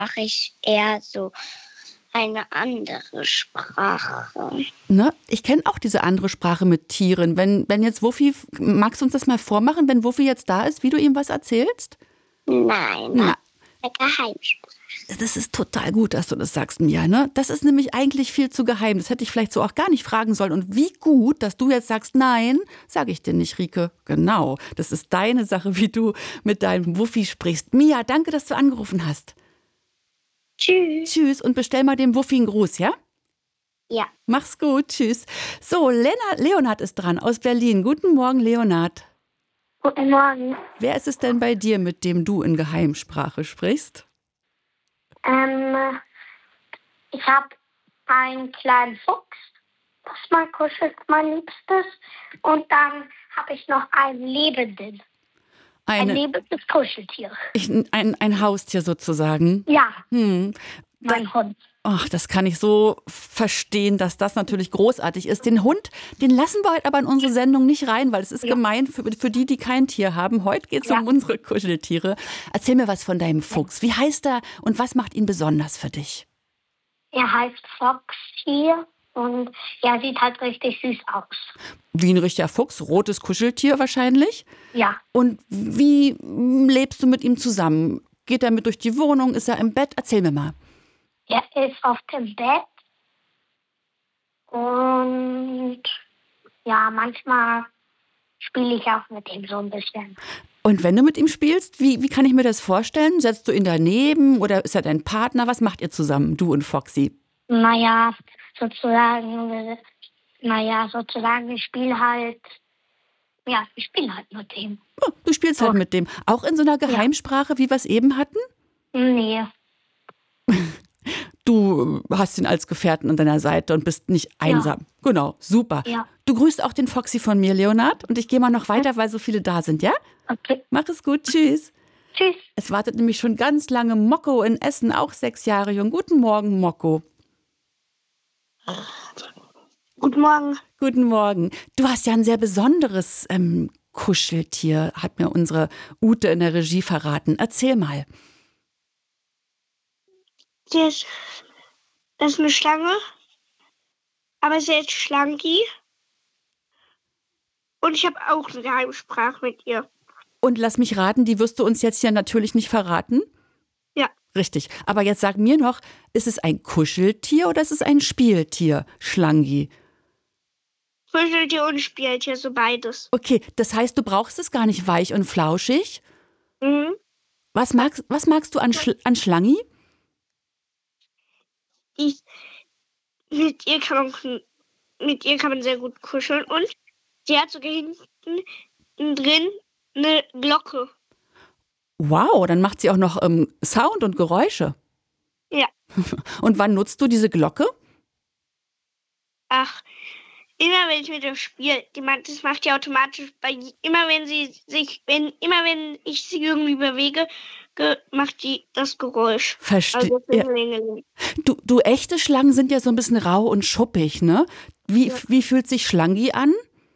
mache ich eher so eine andere Sprache. Ne? Ich kenne auch diese andere Sprache mit Tieren. Wenn jetzt Wuffi, magst du uns das mal vormachen, wenn Wuffi jetzt da ist, wie du ihm was erzählst? Nein, eine Geheimsprache. Das ist total gut, dass du das sagst, Mia. Ne? Das ist nämlich eigentlich viel zu geheim. Das hätte ich vielleicht so auch gar nicht fragen sollen. Und wie gut, dass du jetzt sagst, nein, sage ich dir nicht, Rike. Genau, das ist deine Sache, wie du mit deinem Wuffi sprichst. Mia, danke, dass du angerufen hast. Tschüss. Tschüss und bestell mal dem Wuffi einen Gruß, ja? Ja. Mach's gut, tschüss. So, Leonhard ist dran aus Berlin. Guten Morgen, Leonhard. Guten Morgen. Wer ist es denn bei dir, mit dem du in Geheimsprache sprichst? Ich habe einen kleinen Fuchs, das kuschelt mein Liebstes. Und dann habe ich noch einen lebenden. Ein lebendes Kuscheltier. Ein Haustier sozusagen? Ja, mein Hund. Ach, das kann ich so verstehen, dass das natürlich großartig ist. Den Hund, den lassen wir heute aber in unsere Sendung nicht rein, weil es ist gemein für die kein Tier haben. Heute geht es um unsere Kuscheltiere. Erzähl mir was von deinem Fuchs. Wie heißt er und was macht ihn besonders für dich? Er heißt Foxy und er sieht halt richtig süß aus. Wie ein richtiger Fuchs, rotes Kuscheltier wahrscheinlich? Ja. Und wie lebst du mit ihm zusammen? Geht er mit durch die Wohnung? Ist er im Bett? Erzähl mir mal. Er ist auf dem Bett und ja, manchmal spiele ich auch mit ihm so ein bisschen. Und wenn du mit ihm spielst, wie kann ich mir das vorstellen? Setzt du ihn daneben oder ist er dein Partner? Was macht ihr zusammen, du und Foxy? Naja, sozusagen, ich spiele halt mit ihm. Oh, du spielst halt mit dem. Auch in so einer Geheimsprache, wie wir es eben hatten? Nee. Du hast ihn als Gefährten an deiner Seite und bist nicht einsam. Ja. Genau, super. Ja. Du grüßt auch den Foxy von mir, Leonhard. Und ich gehe mal noch weiter, weil so viele da sind, ja? Okay. Mach es gut, tschüss. Tschüss. Es wartet nämlich schon ganz lange Mokko in Essen, auch 6 Jahre jung. Guten Morgen, Mokko. Guten Morgen. Guten Morgen. Du hast ja ein sehr besonderes Kuscheltier, hat mir unsere Ute in der Regie verraten. Erzähl mal. Das ist eine Schlange, aber sie heißt Schlangi. Und ich habe auch eine Geheimsprache mit ihr. Und lass mich raten, die wirst du uns jetzt ja natürlich nicht verraten? Ja. Richtig. Aber jetzt sag mir noch, ist es ein Kuscheltier oder ist es ein Spieltier, Schlangi? Kuscheltier und Spieltier, so beides. Okay, das heißt, du brauchst es gar nicht weich und flauschig? Mhm. Was magst du an Schlangi? Mit ihr kann man sehr gut kuscheln und sie hat sogar hinten drin eine Glocke. Wow, dann macht sie auch noch Sound und Geräusche. Ja. Und wann nutzt du diese Glocke? Ach, immer wenn ich mit ihr spiele, das macht die automatisch, immer wenn ich sie irgendwie bewege, macht die das Geräusch. Verstehe. Also ja. Du, echte Schlangen sind ja so ein bisschen rau und schuppig, ne? Wie fühlt sich Schlangi an?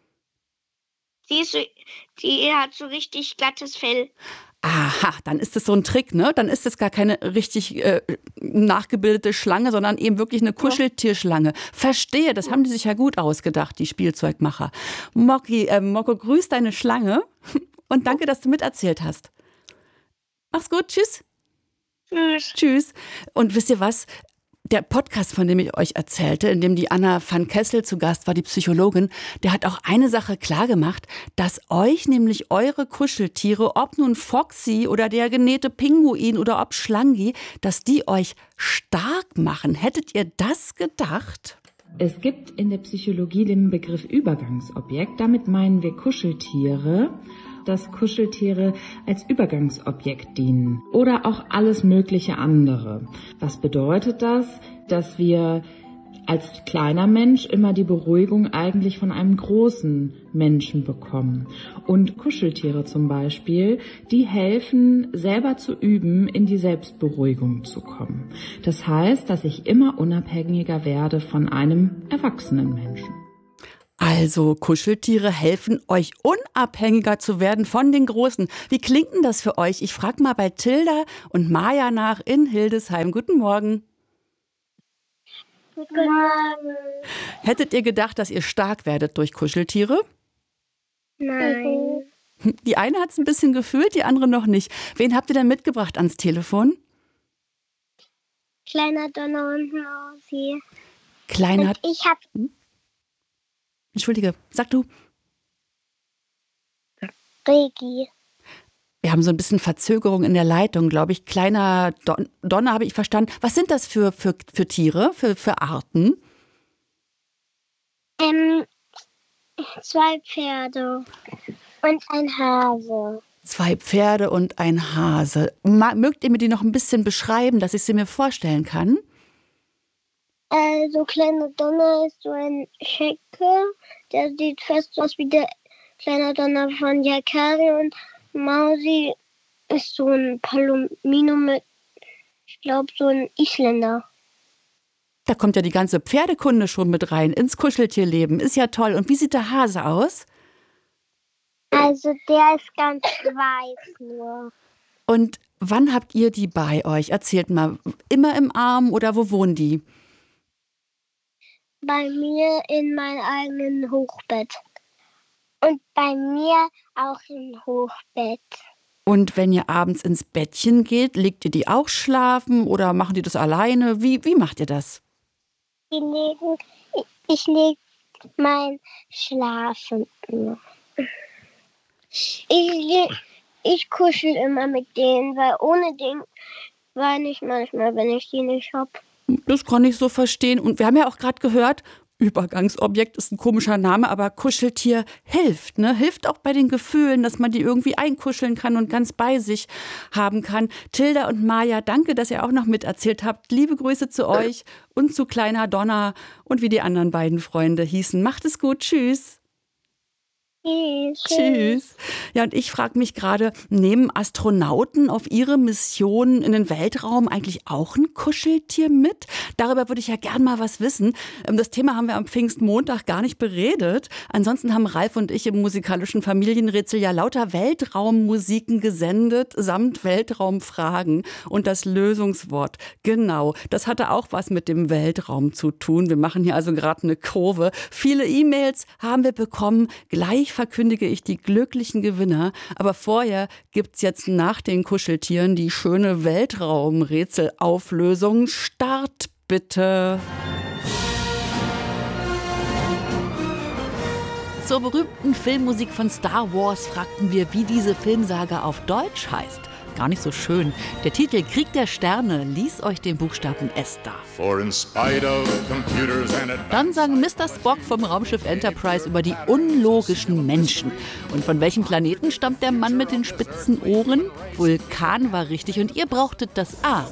Die hat so richtig glattes Fell. Aha, dann ist es so ein Trick, ne? Dann ist es gar keine richtig nachgebildete Schlange, sondern eben wirklich eine Kuscheltierschlange. Verstehe, das haben die sich ja gut ausgedacht, die Spielzeugmacher. Mokko, grüß deine Schlange und danke, dass du miterzählt hast. Mach's gut, tschüss. Tschüss. Tschüss. Und wisst ihr was? Der Podcast, von dem ich euch erzählte, in dem die Anna van Kessel zu Gast war, die Psychologin, der hat auch eine Sache klargemacht, dass euch nämlich eure Kuscheltiere, ob nun Foxy oder der genähte Pinguin oder ob Schlangi, dass die euch stark machen. Hättet ihr das gedacht? Es gibt in der Psychologie den Begriff Übergangsobjekt. Damit meinen wir Kuscheltiere, dass Kuscheltiere als Übergangsobjekt dienen oder auch alles mögliche andere. Was bedeutet das? Dass wir als kleiner Mensch immer die Beruhigung eigentlich von einem großen Menschen bekommen. Und Kuscheltiere zum Beispiel, die helfen, selber zu üben, in die Selbstberuhigung zu kommen. Das heißt, dass ich immer unabhängiger werde von einem erwachsenen Menschen. Also Kuscheltiere helfen euch unabhängiger zu werden von den Großen. Wie klingt denn das für euch? Ich frage mal bei Tilda und Maja nach in Hildesheim. Guten Morgen. Guten Morgen. Hättet ihr gedacht, dass ihr stark werdet durch Kuscheltiere? Nein. Die eine hat es ein bisschen gefühlt, die andere noch nicht. Wen habt ihr denn mitgebracht ans Telefon? Kleiner Donner und Mausi. Kleiner. Und ich habe Entschuldige, sag du. Regi. Wir haben so ein bisschen Verzögerung in der Leitung, glaube ich. Kleiner Donner habe ich verstanden. Was sind das für Tiere, für Arten? 2 Pferde und ein Hase. 2 Pferde und ein Hase. Mögt ihr mir die noch ein bisschen beschreiben, dass ich sie mir vorstellen kann? Also kleiner Donner ist so ein Schecke, der sieht fast aus wie der kleine Donner von Yakari, und Mausi ist so ein Palomino mit, ich glaube, so ein Isländer. Da kommt ja die ganze Pferdekunde schon mit rein, ins Kuscheltierleben. Ist ja toll. Und wie sieht der Hase aus? Also der ist ganz weiß nur. Und wann habt ihr die bei euch? Erzählt mal. Immer im Arm oder wo wohnen die? Bei mir in meinem eigenen Hochbett. Und bei mir auch im Hochbett. Und wenn ihr abends ins Bettchen geht, legt ihr die auch schlafen oder machen die das alleine? Wie macht ihr das? Ich lege mein Schlafen. Ich kuschel immer mit denen, weil ohne den weine ich manchmal, wenn ich die nicht habe. Das kann ich so verstehen. Und wir haben ja auch gerade gehört, Übergangsobjekt ist ein komischer Name, aber Kuscheltier hilft, ne? Hilft auch bei den Gefühlen, dass man die irgendwie einkuscheln kann und ganz bei sich haben kann. Tilda und Maja, danke, dass ihr auch noch miterzählt habt. Liebe Grüße zu euch und zu Kleiner Donner und wie die anderen beiden Freunde hießen. Macht es gut. Tschüss. Tschüss. Ja, und ich frage mich gerade, nehmen Astronauten auf ihre Mission in den Weltraum eigentlich auch ein Kuscheltier mit? Darüber würde ich ja gern mal was wissen. Das Thema haben wir am Pfingstmontag gar nicht beredet. Ansonsten haben Ralf und ich im musikalischen Familienrätsel ja lauter Weltraummusiken gesendet, samt Weltraumfragen. Und das Lösungswort, genau, das hatte auch was mit dem Weltraum zu tun. Wir machen hier also gerade eine Kurve. Viele E-Mails haben wir bekommen. Gleich verkündige ich die glücklichen Gewinner. Aber vorher gibt's jetzt nach den Kuscheltieren die schöne Weltraumrätselauflösung. Start bitte. Zur berühmten Filmmusik von Star Wars fragten wir, wie diese Filmsaga auf Deutsch heißt. Gar nicht so schön. Der Titel Krieg der Sterne ließ euch den Buchstaben S da. Dann sang Mr. Spock vom Raumschiff Enterprise über die unlogischen Menschen. Und von welchem Planeten stammt der Mann mit den spitzen Ohren? Vulkan war richtig und ihr brauchtet das A.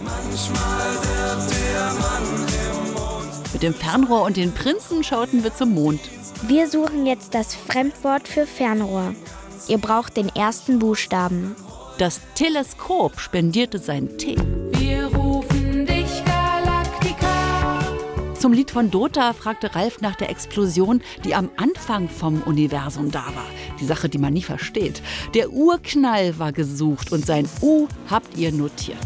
Mit dem Fernrohr und den Prinzen schauten wir zum Mond. Wir suchen jetzt das Fremdwort für Fernrohr. Ihr braucht den ersten Buchstaben. Das Teleskop spendierte sein Tee. Wir rufen dich, Galaktika. Zum Lied von Dota fragte Ralf nach der Explosion, die am Anfang vom Universum da war. Die Sache, die man nie versteht. Der Urknall war gesucht und sein U habt ihr notiert.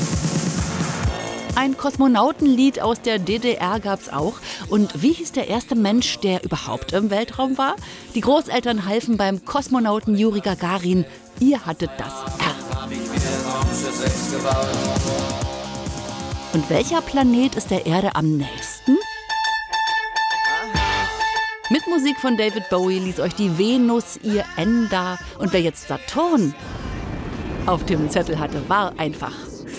Ein Kosmonautenlied aus der DDR gab's auch. Und wie hieß der erste Mensch, der überhaupt im Weltraum war? Die Großeltern halfen beim Kosmonauten Juri Gagarin. Ihr hattet das R. Und welcher Planet ist der Erde am nächsten? Mit Musik von David Bowie ließ euch die Venus ihr N da. Und wer jetzt Saturn auf dem Zettel hatte, war einfach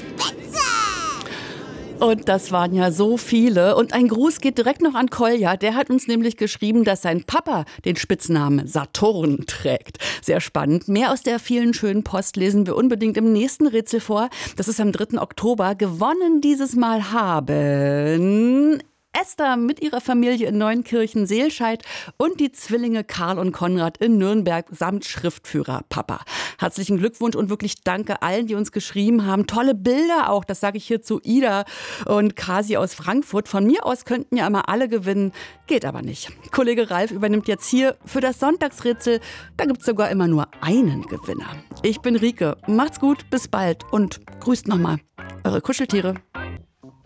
Und das waren ja so viele. Und ein Gruß geht direkt noch an Kolja. Der hat uns nämlich geschrieben, dass sein Papa den Spitznamen Saturn trägt. Sehr spannend. Mehr aus der vielen schönen Post lesen wir unbedingt im nächsten Rätsel vor. Das ist am 3. Oktober. Gewonnen dieses Mal haben Esther mit ihrer Familie in Neunkirchen-Seelscheid und die Zwillinge Karl und Konrad in Nürnberg samt Schriftführer Papa. Herzlichen Glückwunsch und wirklich danke allen, die uns geschrieben haben. Tolle Bilder auch, das sage ich hier zu Ida und Kasi aus Frankfurt. Von mir aus könnten ja immer alle gewinnen, geht aber nicht. Kollege Ralf übernimmt jetzt hier für das Sonntagsrätsel. Da gibt es sogar immer nur einen Gewinner. Ich bin Rike, macht's gut, bis bald und grüßt nochmal eure Kuscheltiere.